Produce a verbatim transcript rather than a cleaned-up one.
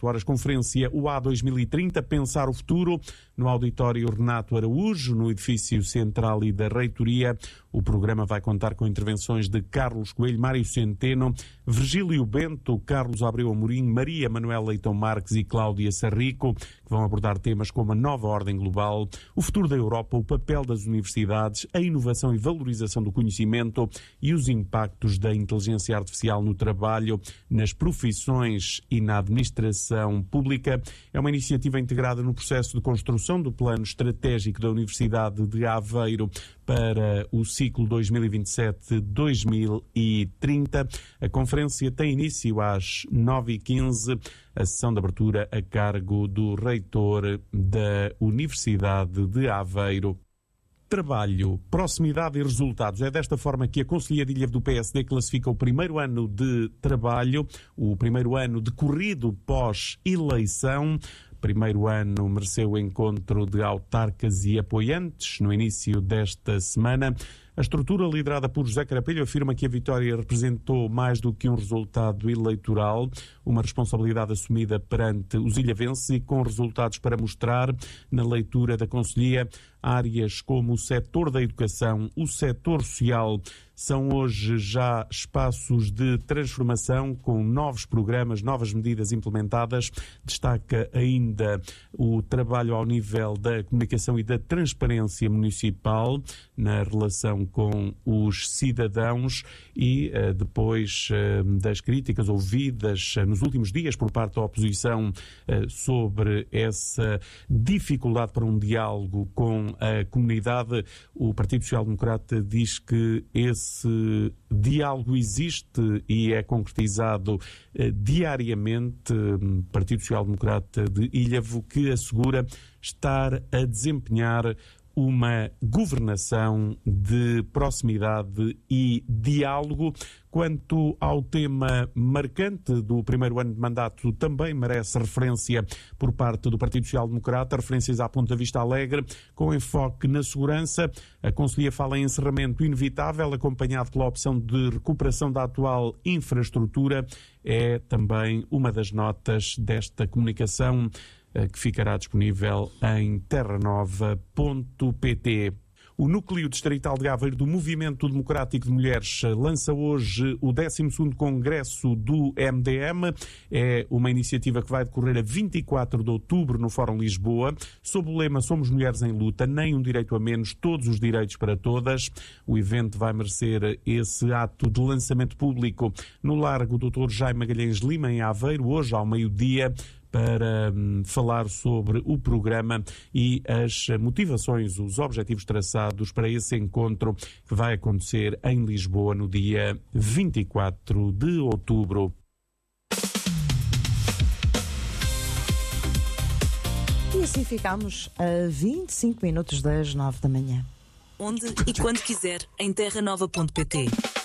Horas Conferência U A dois mil e trinta, Pensar o Futuro, no auditório Renato Araújo, no edifício central e da reitoria. O programa vai contar com intervenções de Carlos Coelho, Mário Centeno, Virgílio Bento, Carlos Abreu Amorim, Maria Manuela Leitão Marques e Cláudia Sarrico, que vão abordar temas como a nova ordem global, o futuro da Europa, o papel das universidades, a inovação e valorização do conhecimento e os impactos da inteligência artificial no trabalho, nas profissões e na administração pública. É uma iniciativa integrada no processo de construção do plano estratégico da Universidade de Aveiro para o ciclo dois mil e vinte e sete a dois mil e trinta. A conferência tem início às nove e quinze, a sessão de abertura a cargo do reitor da Universidade de Aveiro. Trabalho, proximidade e resultados. É desta forma que a Conselharia do P S D classifica o primeiro ano de trabalho, o primeiro ano decorrido pós-eleição. Primeiro ano mereceu o encontro de autarcas e apoiantes no início desta semana. A estrutura liderada por José Carapelho afirma que a vitória representou mais do que um resultado eleitoral, uma responsabilidade assumida perante os ilhavenses e com resultados para mostrar. Na leitura da Conselhia, áreas como o setor da educação, o setor social, são hoje já espaços de transformação com novos programas, novas medidas implementadas. Destaca ainda o trabalho ao nível da comunicação e da transparência municipal na relação com os cidadãos e uh, depois uh, das críticas ouvidas uh, nos últimos dias por parte da oposição uh, sobre essa dificuldade para um diálogo com a comunidade. O Partido Social Democrata diz que esse diálogo existe e é concretizado uh, diariamente. Um, Partido Social Democrata de Ilhavo, que assegura estar a desempenhar uma governação de proximidade e diálogo. Quanto ao tema marcante do primeiro ano de mandato, também merece referência por parte do Partido Social Democrata, referências à Ponta Vista Alegre, com enfoque na segurança. A Conselhia fala em encerramento inevitável, acompanhado pela opção de recuperação da atual infraestrutura. É também uma das notas desta comunicação, que ficará disponível em terra nova ponto pt. O Núcleo Distrital de Aveiro do Movimento Democrático de Mulheres lança hoje o décimo segundo Congresso do M D M. É uma iniciativa que vai decorrer a vinte e quatro de outubro no Fórum Lisboa, sob o lema Somos Mulheres em Luta, nem um direito a menos, todos os direitos para todas. O evento vai merecer esse ato de lançamento público no Largo doutor Jaime Magalhães Lima, em Aveiro, hoje ao meio-dia, para hum, falar sobre o programa e as motivações, os objetivos traçados para esse encontro que vai acontecer em Lisboa no dia vinte e quatro de outubro. E assim ficamos a vinte e cinco minutos das nove da manhã. Onde e quando quiser, em terra nova ponto pt.